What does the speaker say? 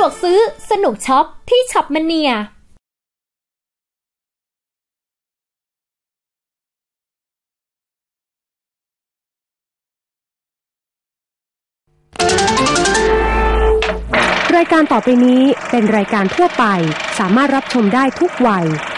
วกซื้อสนุกช็อปที่ช็อปมเนียรายการต่อไปนี้เป็นรายการทั่วไปสามารถรับชมได้ทุกวัย